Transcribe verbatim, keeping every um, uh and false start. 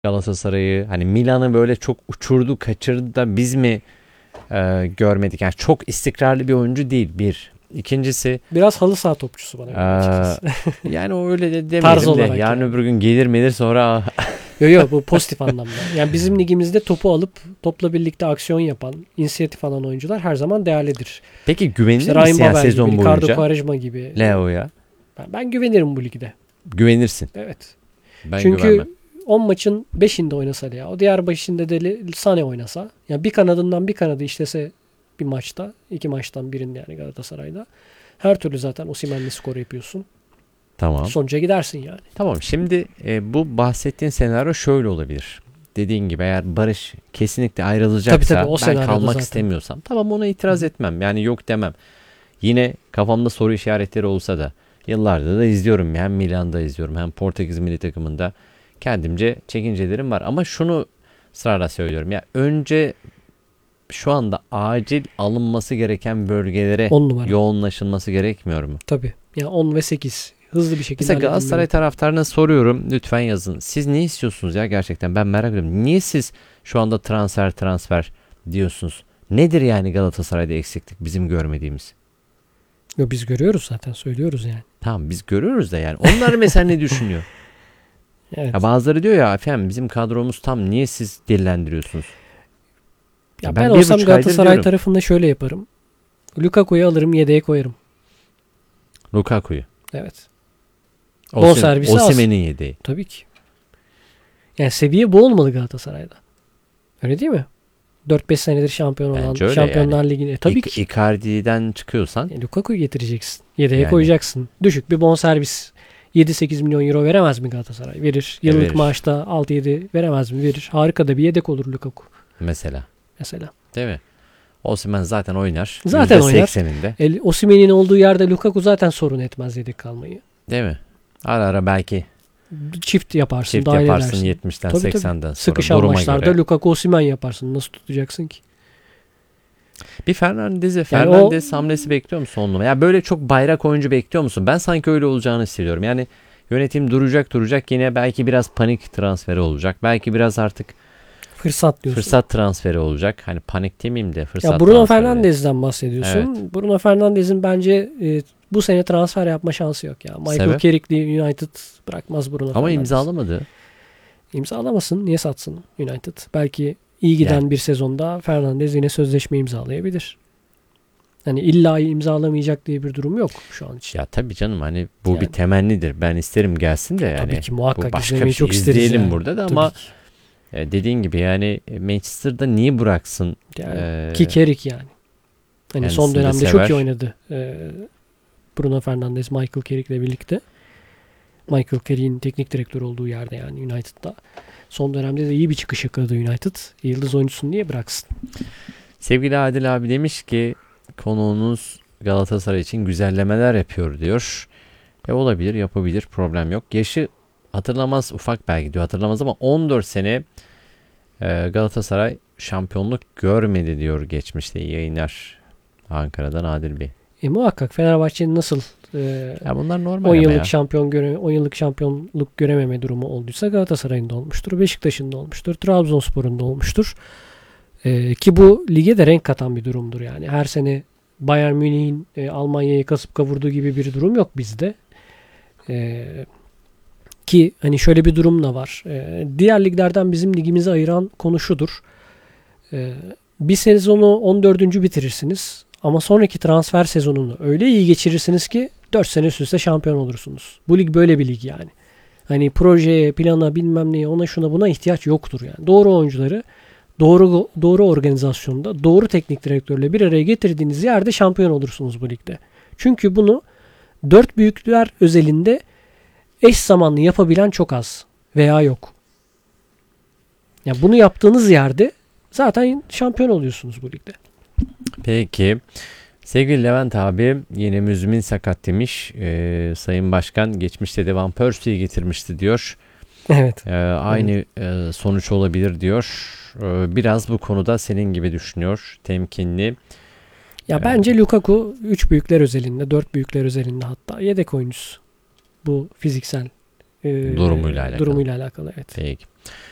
Galatasaray'ı hani Milan'ı böyle çok uçurdu, kaçırdı da biz mi e, görmedik? Yani çok istikrarlı bir oyuncu değil bir. İkincisi Biraz halı saha topçusu bana göre e, açıkçası. yani o öyle de Tarz demeyelim de olarak yarın yani. öbür gün gelir midir sonra Yok yok, bu pozitif anlamda. Yani bizim ligimizde topu alıp topla birlikte aksiyon yapan, inisiyatif alan oyuncular her zaman değerlidir. peki güvenilir İşte misin Ryan ya Babel sezon gibi, Ricardo boyunca Quaresma gibi. Leo'ya? Ben, ben güvenirim bu ligde. Güvenirsin. Evet. Ben Çünkü güvenmem. on maçın beşinde oynasa ya, o diğer beşinde de Sané oynasa, yani bir kanadından bir kanadı işlese bir maçta, iki maçtan birinde yani Galatasaray'da, her türlü zaten Osimhen'le skor yapıyorsun. Tamam. Sonuca gidersin yani. Tamam. Şimdi e, bu bahsettiğin senaryo şöyle olabilir. Dediğin gibi eğer Barış kesinlikle ayrılacaksa, Tabii tabii, o ben senaryoda kalmak zaten. istemiyorsam tamam, ona itiraz etmem. Yani yok demem. Yine kafamda soru işaretleri olsa da yıllardır da izliyorum. Hem Milan'da izliyorum hem Portekiz milli takımında. Kendimce çekincelerim var. Ama şunu ısrarla söylüyorum. Ya önce şu anda acil alınması gereken bölgelere on numara. yoğunlaşılması gerekmiyor mu? Tabii. Yani on ve sekiz. Hızlı bir şekilde Mesela Galatasaray halledilmeli. taraftarına soruyorum. Lütfen yazın. Siz ne istiyorsunuz ya gerçekten? Ben merak ediyorum. Niye siz şu anda transfer transfer diyorsunuz? Nedir yani Galatasaray'da eksiklik bizim görmediğimiz? Yo, biz görüyoruz zaten, söylüyoruz yani. Tamam, biz görüyoruz da yani. Onlar mesela ne düşünüyor? Evet. Ya bazıları diyor ya efendim bizim kadromuz tam, niye siz dillendiriyorsunuz? Ya Ya ben, ben bir olsam buçuk aydır Galatasaray diyorum. tarafında şöyle yaparım. Lukaku'yu alırım, yedeğe koyarım. Lukaku'yu. Evet. Osim- Bonservisi az. Osimhen'in yedeği. Tabii ki. Yani seviye bu olmalı Galatasaray'da. Öyle değil mi? dört beş senedir şampiyon olan, Bence öyle Şampiyonlar yani. Ligi'ne. Tabii İk- ki. Icardi'den çıkıyorsan E, Lukaku'yu getireceksin. Yedeğe Yani. koyacaksın. Düşük bir bonservis. yedi sekiz milyon euro veremez mi Galatasaray? Verir. E, Yıllık verir. maaşta altı yedi veremez mi? Verir. Harika da bir yedek olur Lukaku mesela, mesela. değil mi? Osimhen zaten oynar. Zaten yüzde oynar. sekseninde. El, Osimhen'in olduğu yerde Lukaku zaten sorun etmez yedek kalmayı. Değil mi? Ara ara belki Çift yaparsın, çift dahil yaparsın edersin. yetmişten Tabii, tabii. seksenden sonra Sıkışan duruma maçlarda göre. Lukaku Osimhen yaparsın. Nasıl tutacaksın ki? Bir Fernandez'i, Yani Fernandez hamlesi bekliyor musun onunla? Ya böyle çok bayrak oyuncu bekliyor musun? Ben sanki öyle olacağını hissediyorum. Yani yönetim duracak duracak yine belki biraz panik transferi olacak. Belki biraz artık Fırsat diyorsun. fırsat transferi olacak. Hani panik demeyeyim de fırsat Ya Bruno transferi. Fernandes'den bahsediyorsun. Bruno Fernandes'in bence e, bu sene transfer yapma şansı yok ya. Michael Sebep? Carrick'li United bırakmaz Bruno Ama Fernandes. imzalamadı. İmzalamasın. Niye satsın United? Belki iyi giden Yani. bir sezonda Fernandes yine sözleşme imzalayabilir. Hani illa imzalamayacak diye bir durum yok şu an için. Ya tabii canım, hani bu Yani. bir temennidir. Ben isterim gelsin de yani. Tabii ki muhakkak bu başka izlemeyi bir şey. çok isteriz İzleyelim yani. burada da Tabii ama ki. e, dediğin gibi yani Manchester'da niye bıraksın? Yani Ee, ki Carrick yani. Hani son kendisini de dönemde sever. çok iyi oynadı. Ee, Bruno Fernandes, Michael Carrick'le birlikte. Michael Carrick'in teknik direktör olduğu yerde yani United'da. Son dönemde de iyi bir çıkış yakaladı United. Yıldız oyuncusunu niye bıraksın? Sevgili Adil abi demiş ki konuğunuz Galatasaray için güzellemeler yapıyor diyor. E olabilir, yapabilir, problem yok. Yaşı hatırlamaz, ufak belki diyor, hatırlamaz ama on dört sene e, Galatasaray şampiyonluk görmedi diyor geçmişte. İyi yayınlar Ankara'dan Adil Bey. E muhakkak Fenerbahçe'nin nasıl e, Ya bunlar normal on ama yıllık ya. şampiyon göre on yıllık şampiyonluk görememe durumu olduysa Galatasaray'ın da olmuştur, Beşiktaş'ın da olmuştur, Trabzonspor'un da olmuştur. E, ki bu lige de renk katan bir durumdur yani. Her sene Bayern Münih'in e, Almanya'yı kasıp kavurduğu gibi bir durum yok bizde. E, ki hani şöyle bir durum da var. E, diğer liglerden bizim ligimizi ayıran konu şudur. E, bir sezonu on dördüncü bitirirsiniz. Ama sonraki transfer sezonunu öyle iyi geçirirsiniz ki dört sene üst üste şampiyon olursunuz. Bu lig böyle bir lig yani. Hani projeye, plana, bilmem neye, ona şuna buna ihtiyaç yoktur yani. Doğru oyuncuları doğru doğru organizasyonda, doğru teknik direktörle bir araya getirdiğiniz yerde şampiyon olursunuz bu ligde. Çünkü bunu dört büyükler özelinde eş zamanlı yapabilen çok az veya yok. Yani bunu yaptığınız yerde zaten şampiyon oluyorsunuz bu ligde. Peki. Sevgili Levent abi, yine müzmin sakat demiş. Ee, Sayın Başkan geçmişte de Van Persie'yi getirmişti diyor. Evet. Ee, aynı evet. E, sonuç olabilir diyor. Ee, biraz bu konuda senin gibi düşünüyor. Temkinli. Ya ee, bence Lukaku üç büyükler özelinde, dört büyükler özelinde hatta yedek oyuncusu. Bu fiziksel e, durumuyla alakalı. durumuyla alakalı evet. Peki.